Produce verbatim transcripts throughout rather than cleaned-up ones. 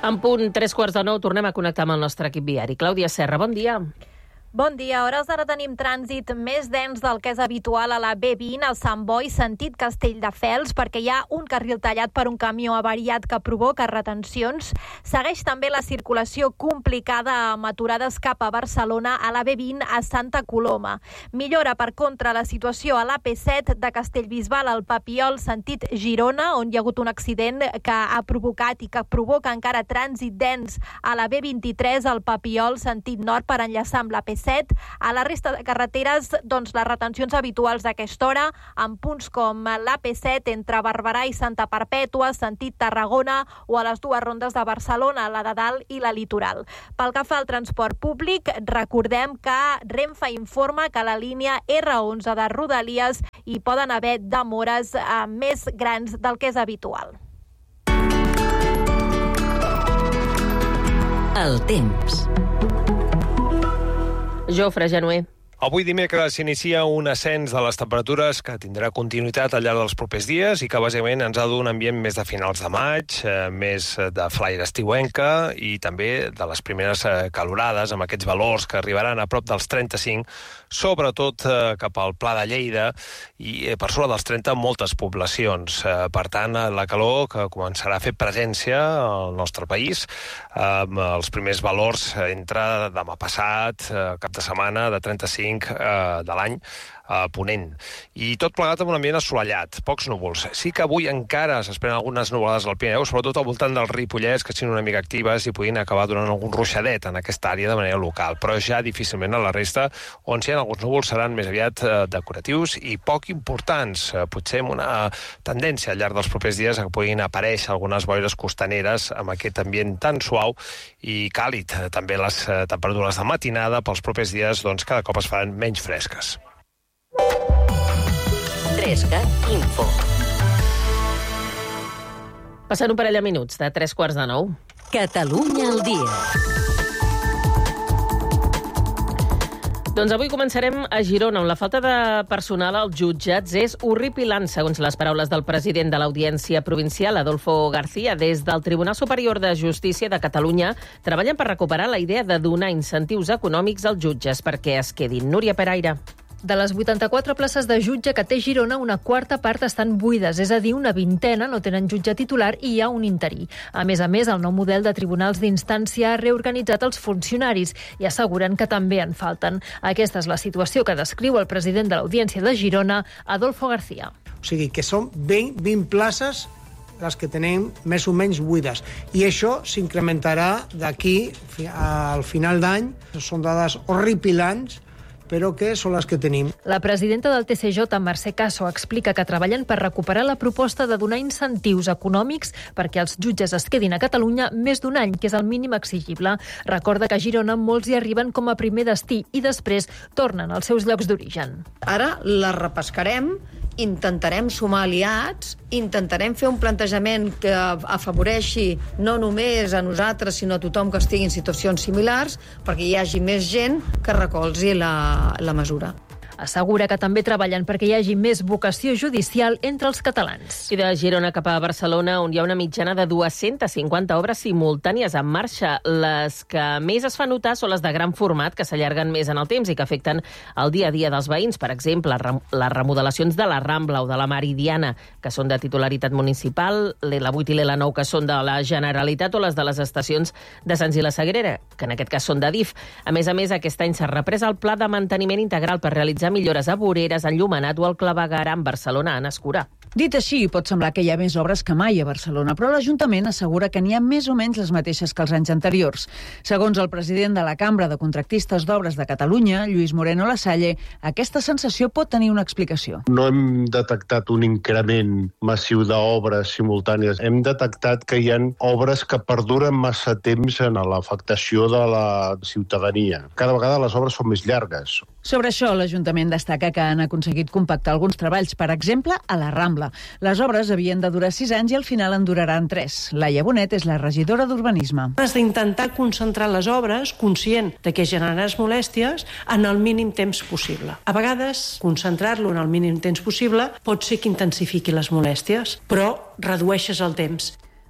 En punt, tres quarts de nou, tornem a connectar amb el nostre equip viari. Clàudia Serra, bon dia. Bon dia. A hores d'ara tenim trànsit més dens del que és habitual a la B vint, al Sant Boi, sentit Castelldefels, perquè hi ha un carril tallat per un camió avariat que provoca retencions. Segueix també la circulació complicada amb aturades cap a Barcelona a la B vint a Santa Coloma. Millora, per contra, la situació a l'A P set de Castellbisbal al Papiol, sentit Girona, on hi ha hagut un accident que ha provocat i que provoca encara trànsit dens a la B vint-i-tres al Papiol, sentit nord, per enllaçar amb la P set. A la resta de carreteres, doncs, les retencions habituals d'aquesta hora, en punts com l'A P set entre Barberà i Santa Perpètua, sentit Tarragona, o a les dues rondes de Barcelona, la de Dalt i la Litoral. Pel que fa al transport públic, recordem que Renfe informa que a la línia R onze de Rodalies hi poden haver demores eh, més grans del que és habitual. El temps. Jofre Genuer. Avui dimecres s'inicia un ascens de les temperatures que tindrà continuïtat al llarg dels propers dies i que bàsicament ens ha d'un ambient més de finals de maig, eh, més de flaire estiuenca i també de les primeres eh, calorades amb aquests valors que arribaran a prop dels trenta-cinc, sobretot eh, cap al Pla de Lleida i eh, per sobre dels trenta moltes poblacions. Eh, per tant, la calor que començarà a fer presència al nostre país eh, amb els primers valors entre demà passat, eh, cap de setmana, de trenta-cinc de l'any a Ponent. I tot plegat amb un ambient assolellat, pocs núvols. Sí que avui encara s'esperen algunes nuvolades al Pirineu, sobretot al voltant del Ripollès, que siguin una mica actives i puguin acabar donant algun ruixadet en aquesta àrea de manera local, però ja difícilment a la resta, on si hi ha alguns núvols seran més aviat eh, decoratius i poc importants, eh, potser amb una tendència al llarg dels propers dies a que puguin aparèixer algunes boires costaneres amb aquest ambient tan suau i càlid. També les eh, temperatures de matinada pels propers dies doncs, cada cop es faran menys fresques. Trescat Info. Passant un parell de minuts de tres quarts de nou. Catalunya al dia. Doncs avui començarem a Girona, on la falta de personal als jutjats és horripilant, segons les paraules del president de l'Audiència Provincial, Adolfo García. Des del Tribunal Superior de Justícia de Catalunya treballen per recuperar la idea de donar incentius econòmics als jutges perquè es quedin. Núria Peraire. De les vuitanta-quatre places de jutge que té Girona, una quarta part estan buides, és a dir, una vintena no tenen jutge titular i hi ha un interí. A més a més, el nou model de tribunals d'instància ha reorganitzat els funcionaris i asseguren que també en falten. Aquesta és la situació que descriu el president de l'Audiència de Girona, Adolfo García. O sigui, que són vint, vint places les que tenim més o menys buides. I això s'incrementarà d'aquí al final d'any. Són dades horripilants, però que són les que tenim. La presidenta del T C J, Mercè Caso, explica que treballen per recuperar la proposta de donar incentius econòmics perquè els jutges es quedin a Catalunya més d'un any, que és el mínim exigible. Recorda que a Girona molts hi arriben com a primer destí i després tornen als seus llocs d'origen. Ara la repescarem, intentarem sumar aliats, intentarem fer un plantejament que afavoreixi no només a nosaltres, sinó a tothom que estigui en situacions similars, perquè hi hagi més gent que recolzi la, la mesura. Assegura que també treballen perquè hi hagi més vocació judicial entre els catalans. I de Girona cap a Barcelona, on hi ha una mitjana de dues-centes cinquanta obres simultànies en marxa. Les que més es fan notar són les de gran format, que s'allarguen més en el temps i que afecten el dia a dia dels veïns. Per exemple, les remodelacions de la Rambla o de la Meridiana, que són de titularitat municipal, l'L vuit i l'L nou, que són de la Generalitat, o les de les estacions de Sants i la Sagrera, que en aquest cas són de D I F. A més a més, aquest any s'ha reprès el pla de manteniment integral per realitzar millores a voreres, enllumenat o al clavegueram Barcelona en Escurà. Dit així, pot semblar que hi ha més obres que mai a Barcelona, però l'Ajuntament assegura que n'hi ha més o menys les mateixes que els anys anteriors. Segons el president de la Cambra de Contractistes d'Obres de Catalunya, Lluís Moreno Lasalle, aquesta sensació pot tenir una explicació. No hem detectat un increment massiu d'obres simultànies. Hem detectat que hi ha obres que perduren massa temps en l'afectació de la ciutadania. Cada vegada les obres són més llargues. Sobre això, l'Ajuntament destaca que han aconseguit compactar alguns treballs, per exemple, a la Rambla. Les obres havien de durar sis anys i al final en duraran tres. Laia Bonet és la regidora d'Urbanisme. Has d'intentar concentrar les obres, conscient de que generaràs molèsties, en el mínim temps possible. A vegades, concentrar-lo en el mínim temps possible pot ser que intensifiqui les molèsties, però redueixes el temps.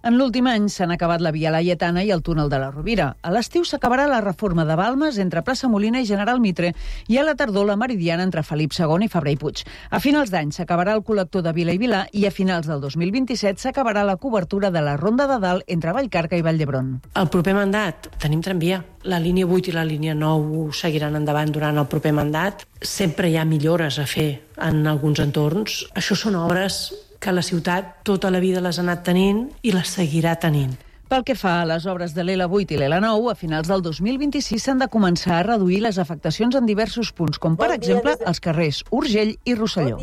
En l'últim any s'han acabat la Via Laietana i el túnel de la Rovira. A l'estiu s'acabarà la reforma de Balmes entre Plaça Molina i General Mitre i a la tardor la Meridiana entre Felip segon i Fabra i Puig. A finals d'any s'acabarà el col·lector de Vila i Vilà i a finals del dos mil vint-i-set s'acabarà la cobertura de la Ronda de Dalt entre Vallcarca i Vall d'Hebron. El proper mandat tenim tramvia. La línia vuit i la línia nou seguiran endavant durant el proper mandat. Sempre hi ha millores a fer en alguns entorns. Això són obres que la ciutat tota la vida les ha anat tenint i les seguirà tenint. Pel que fa a les obres de l'L vuit i l'L nou, a finals del dos mil vint-i-sis s'han de començar a reduir les afectacions en diversos punts, com per exemple els carrers Urgell i Rosselló.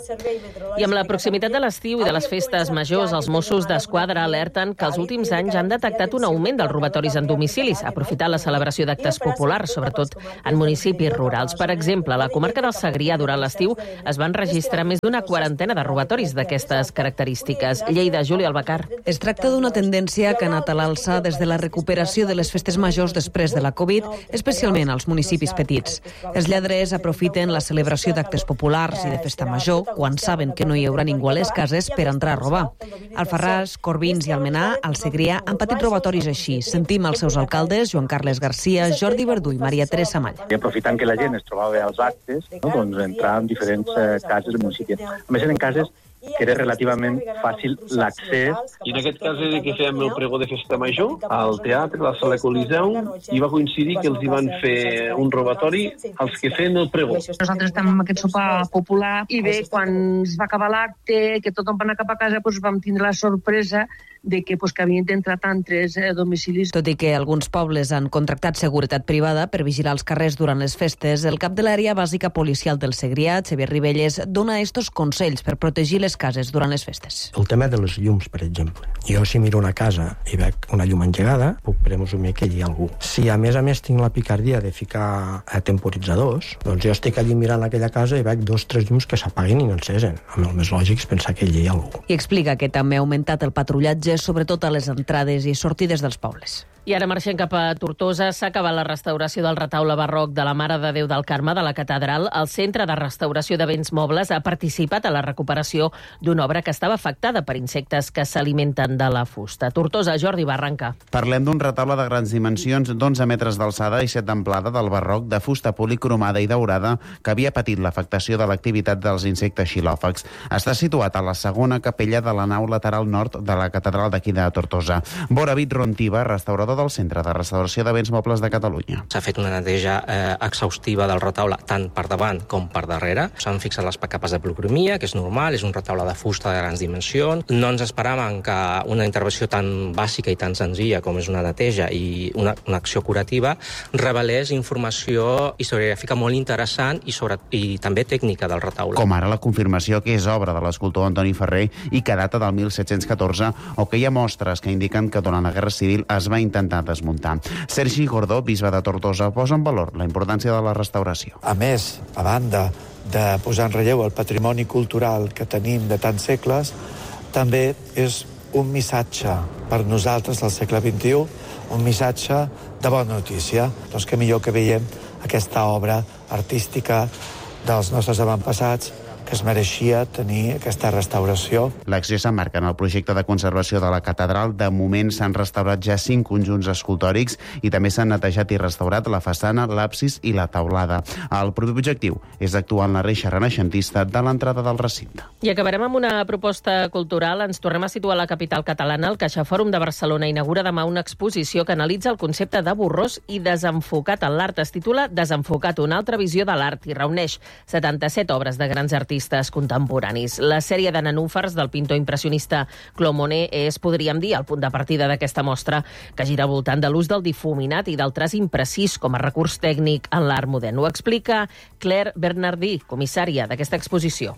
I amb la proximitat de l'estiu i de les festes majors, els Mossos d'Esquadra alerten que els últims anys han detectat un augment dels robatoris en domicilis, aprofitant la celebració d'actes populars, sobretot en municipis rurals. Per exemple, a la comarca del Segrià, durant l'estiu, es van registrar més d'una quarantena de robatoris d'aquestes característiques. Lleida, Júlia Albacar. Es tracta d'una tendència que ha anat a l'alça des de la recuperació de les festes majors després de la Covid, especialment als municipis petits. Els lladres aprofiten la celebració d'actes populars i de festa major quan saben que no hi haurà ningú a les cases per entrar a robar. Alfarràs, Corbins i Almenar, al Segrià, han patit robatoris així. Sentim els seus alcaldes, Joan Carles Garcia, Jordi Verdú i Maria Teresa Mall. I aprofitant que la gent es trobava als actes, no, doncs entrar en diferents eh, cases del municipi. A més, eren cases que era relativament fàcil l'accés. I en aquest cas era que fèiem el pregó de festa major al teatre, a la sala Coliseu, i va coincidir que els hi van fer un robatori als que feien el pregó. Nosaltres estem en aquest sopar popular i bé, quan es va acabar l'acte, que tothom va anar cap a casa, doncs vam tindre la sorpresa de que, pues, que havien d'entrar tantes eh, domicilis. Tot i que alguns pobles han contractat seguretat privada per vigilar els carrers durant les festes, el cap de l'àrea bàsica policial del Segrià, Xavier Ribelles, dona estos consells per protegir les cases durant les festes. El tema de les llums, per exemple. Jo, si miro una casa i veig una llum engegada, puc presumir que hi ha algú. Si, a més a més, tinc la picardia de ficar a temporitzadors, doncs jo estic allí mirant aquella casa i veig dos o tres llums que s'apaguen i no encesen. Amb el més lògic és pensar que allí hi ha algú. I explica que també ha augmentat el patrullatge sobretot a les entrades i sortides dels pobles. I ara marxem cap a Tortosa. S'ha acabat la restauració del retaule barroc de la Mare de Déu del Carme de la catedral. El Centre de Restauració de Béns Mobles ha participat a la recuperació d'una obra que estava afectada per insectes que s'alimenten de la fusta. Tortosa, Jordi Barranca. Parlem d'un retaule de grans dimensions d'onze metres d'alçada i set d'amplada del barroc de fusta policromada i daurada que havia patit l'afectació de l'activitat dels insectes xilòfags. Està situat a la segona capella de la nau lateral nord de la catedral d'aquí de Tortosa. Boravit Rontiva, restaurador del Centre de Restauració de Béns Mobles de Catalunya. S'ha fet una neteja eh, exhaustiva del retaule tant per davant com per darrere. S'han fixat les capes de policromia, que és normal, és un retaule de fusta de grans dimensions. No ens esperàvem que una intervenció tan bàsica i tan senzilla com és una neteja i una, una acció curativa revelés informació historiogràfica molt interessant i, sobre, i també tècnica del retaule. Com ara la confirmació que és obra de l'escultor Antoni Ferrer i que data del mil set-cents catorze o que hi ha mostres que indiquen que durant la Guerra Civil es va intentar desmuntar. Sergi Gordó, bisbe de Tortosa, posa en valor la importància de la restauració. A més, a banda de posar en relleu el patrimoni cultural que tenim de tants segles, també és un missatge per nosaltres del segle vint-i-u, un missatge de bona notícia. Doncs que millor que veiem aquesta obra artística dels nostres avantpassats que es mereixia tenir aquesta restauració. L'acció s'emmarca en el projecte de conservació de la catedral. De moment s'han restaurat ja cinc conjunts escultòrics i també s'han netejat i restaurat la façana, l'absis i la teulada. El proper objectiu és actuar en la reixa renaixentista de l'entrada del recinte. I acabarem amb una proposta cultural. Ens tornem a situar a la capital catalana. El CaixaFòrum de Barcelona inaugura demà una exposició que analitza el concepte de borrós i desenfocat en l'art. Es titula Desenfocat, una altra visió de l'art i reuneix setanta-set obres de grans artistes contemporanis. La sèrie de nenúfars del pintor impressionista Claude Monet és, podríem dir, el punt de partida d'aquesta mostra, que gira al voltant de l'ús del difuminat i del traç imprecís com a recurs tècnic en l'art modern. Ho explica Claire Bernardí, comissària d'aquesta exposició.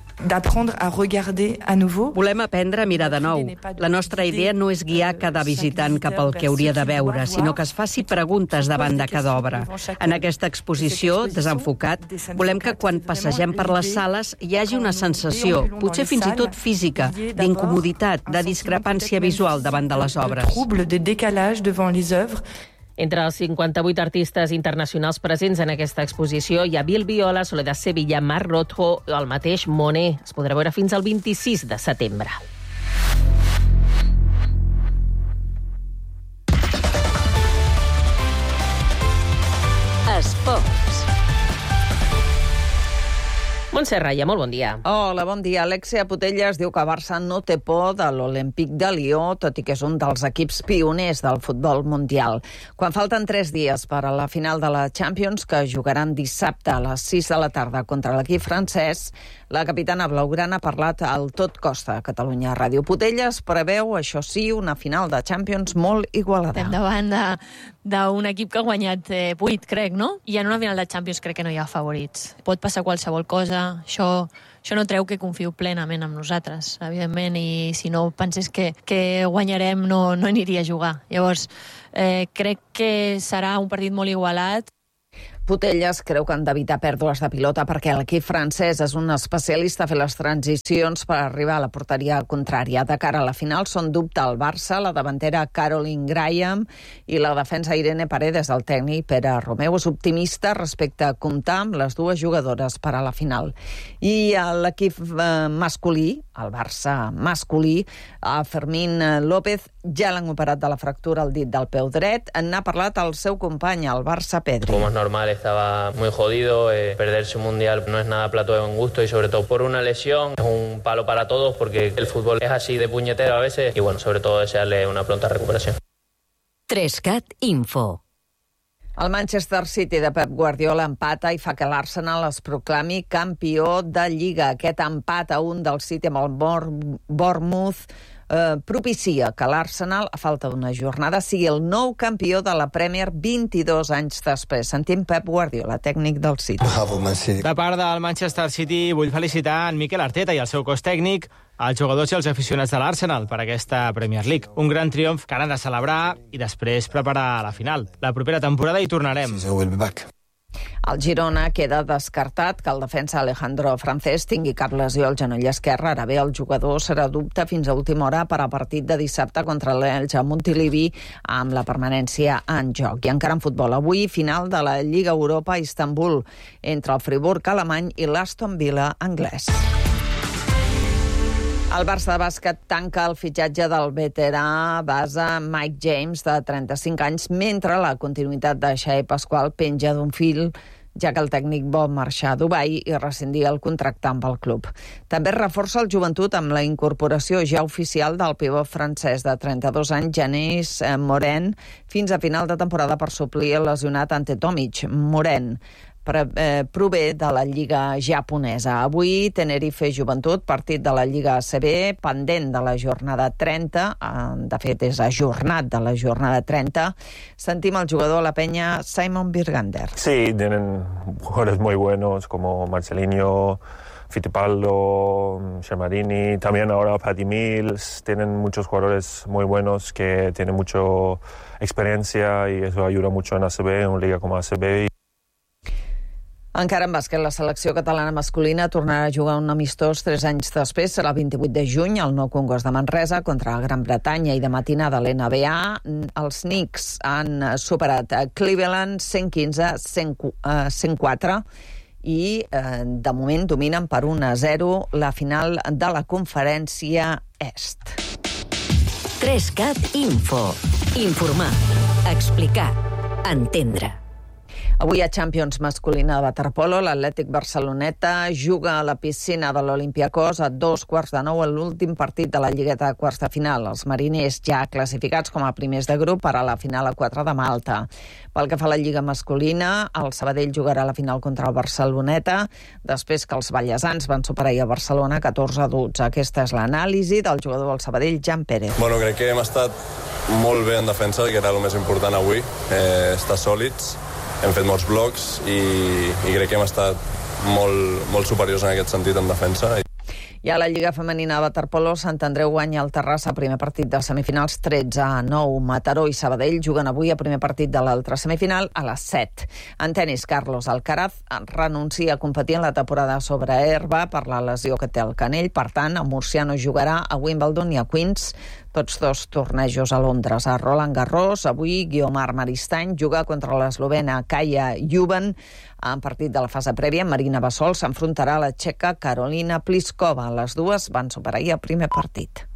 Volem aprendre a mirar de nou. La nostra idea no és guiar cada visitant cap al que hauria de veure, sinó que es faci preguntes davant de cada obra. En aquesta exposició, Desenfocat, volem que quan passegem per les sales hi hagi una sensació, potser fins i tot física, d'incomoditat, de discrepància visual davant de les obres. Entre els cinquanta-vuit artistes internacionals presents en aquesta exposició hi ha Bill Viola, Soledad Sevilla, Marc Rothko o el mateix Monet. Es podrà veure fins al vint-i-sis de setembre. Montse Raya, molt bon dia. Hola, bon dia. Alexia Putellas diu que Barça no té por de l'Olímpic de Lió, tot i que és un dels equips pioners del futbol mundial. Quan falten tres dies per a la final de la Champions, que jugaran dissabte a les sis de la tarda contra l'equip francès, la capitana blaugrana ha parlat al Tot Costa a Catalunya Ràdio. Putellas preveu, això sí, una final de Champions molt igualada. Estem davant d'un equip que ha guanyat eh, vuit, crec, no? I en una final de Champions crec que no hi ha favorits. Pot passar qualsevol cosa, això, això no treu que confio plenament en nosaltres, evidentment, i si no pensés que, que guanyarem no, no aniria a jugar. Llavors, eh, crec que serà un partit molt igualat. Putellas creu que han d'evitar pèrdues de pilota perquè l'equip francès és un especialista a fer les transicions per arribar a la porteria contrària. De cara a la final són dubte el Barça, la davantera Caroline Graham i la defensa Irene Paredes. El tècnic Pere Romeu és optimista respecte a comptar amb les dues jugadores per a la final. I a l'equip eh, masculí, el Barça masculí, a Fermín López ja l'han operat de la fractura al dit del peu dret. N'ha parlat el seu company, el Barça Pedri. Com és normal, estaba muy jodido, eh, perderse un mundial no es nada plato de buen gusto y sobre todo por una lesión es un palo para todos porque el fútbol es así de puñetero a veces y bueno, sobre todo desearle una pronta recuperación. tres cat Info. El Manchester City de Pep Guardiola empata i fa que l'Arsenal es proclami campió de Lliga. Aquest empat a un del City amb el Bournemouth eh, propicia que l'Arsenal, a falta d'una jornada, sigui el nou campió de la Premier vint-i-dos anys després. Sentim Pep Guardiola, tècnic del City. De part del Manchester City vull felicitar en Mikel Arteta i el seu cos tècnic, els jugadors i els aficionats de l'Arsenal per aquesta Premier League. Un gran triomf que han de celebrar i després preparar la final. La propera temporada hi tornarem. El Girona queda descartat que el defensa Alejandro Francés tingui cap lesió al genoll esquerre. Ara bé, el jugador serà dubte fins a última hora per al partit de dissabte contra l'Elche a Montilivi amb la permanència en joc. I encara en futbol, avui final de la Lliga Europa a Istanbul entre el Friburg alemany i l'Aston Villa anglès. El Barça de bàsquet tanca el fitxatge del veterà base Mike James, de trenta-cinc anys, mentre la continuïtat de Xavier Pasqual penja d'un fil, ja que el tècnic vol marxar a Dubai i rescindir el contracte amb el club. També reforça el joventut amb la incorporació ja oficial del pivot francès de trenta-dos anys, Yanis Morin, fins a final de temporada per suplir el lesionat Ante Tomic. Morin prové de la Lliga japonesa. Avui, Tenerife Joventut, partit de la Lliga A C B, pendent de la jornada trenta, de fet és ajornat de la jornada trenta. Sentim el jugador a la penya, Simon Birgander. Sí, tienen jugadores muy buenos como Marcelinho, Fittipaldo, Shermarini, también ahora Patty Mills. Tienen muchos jugadores muy buenos que tienen mucha experiencia y eso ayuda mucho en A C B, en una liga como A C B. Encara en bàsquet, la selecció catalana masculina tornarà a jugar un amistós tres anys després, serà el vint-i-vuit de juny, al Nou Congost de Manresa, contra la Gran Bretanya, i de matinada a l'N B A. Els Knicks han superat a Cleveland cent quinze a cent quatre i eh, de moment dominen per un a zero la final de la conferència Est. tres cat Info. Informar, explicar, entendre. Avui a Champions masculina de waterpolo, l'Atlètic Barceloneta juga a la piscina de l'Olympiacos a dos quarts de nou en l'últim partit de la lligueta de quarts de final. Els mariners ja classificats com a primers de grup per a la final a quatre de Malta. Pel que fa a la lliga masculina, el Sabadell jugarà a la final contra el Barceloneta, després que els ballesans van superar a Barcelona catorze a dotze. Aquesta és l'anàlisi del jugador del Sabadell, Jan Pérez. Bueno, crec que hem estat molt bé en defensa, que era el més important avui, eh, estar sòlids. Hem fet molts blocs i, i crec que hem estat molt, molt superiors en aquest sentit en defensa. I a la Lliga Femenina de waterpolo, Sant Andreu guanya el Terrassa, primer partit de semifinals tretze a nou. Mataró i Sabadell juguen avui a primer partit de l'altra semifinal a les set. En tenis, Carlos Alcaraz renuncia a competir en la temporada sobre herba per la lesió que té al canell. Per tant, el murcià no jugarà a Wimbledon ni a Queens, tots dos tornejos a Londres. A Roland Garros, avui Guiomar Maristany juga contra l'eslovena Kaja Juvan. En partit de la fase prèvia, Marina Basol s'enfrontarà a la txeca Karolina Pliskova. Les dues van superar ahir el primer partit.